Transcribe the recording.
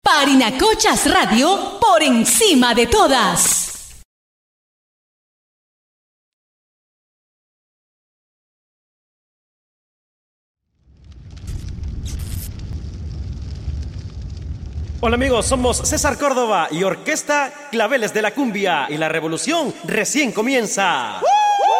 Parinacochas Radio, por encima de todas. Hola amigos, somos César Córdoba y Orquesta Claveles de la Cumbia y la revolución recién comienza.